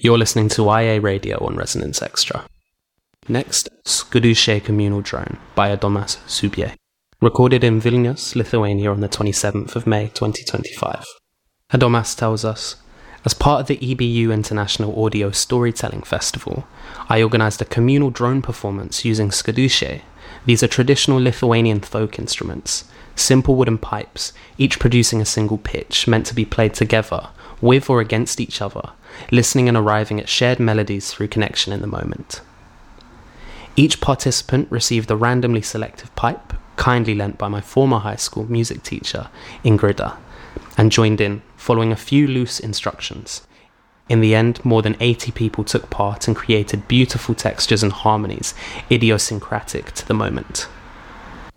You're listening to IA Radio on Resonance Extra. Next, Skuduše Communal Drone by Adomas Subje, recorded in Vilnius, Lithuania on the 27th of May 2025. Adomas tells us, as part of the EBU International Audio Storytelling Festival, I organised a communal drone performance using Skuduše. These are traditional Lithuanian folk instruments, simple wooden pipes, each producing a single pitch, meant to be played together, with or against each other, listening and arriving at shared melodies through connection in the moment. Each participant received a randomly selected pipe, kindly lent by my former high school music teacher, Ingrida, and joined in, following a few loose instructions. In the end, more than 80 people took part and created beautiful textures and harmonies idiosyncratic to the moment.